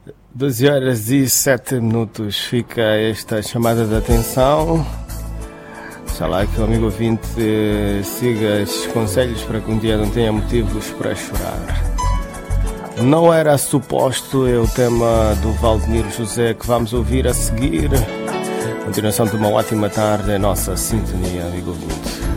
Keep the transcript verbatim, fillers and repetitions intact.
doze horas e sete minutos fica esta chamada de atenção. Está lá que o amigo ouvinte siga estes conselhos para que um dia não tenha motivos para chorar. Não era suposto, é o tema do Valdemiro José que vamos ouvir a seguir. Continuação de uma ótima tarde, é nossa sintonia, amigo ouvinte.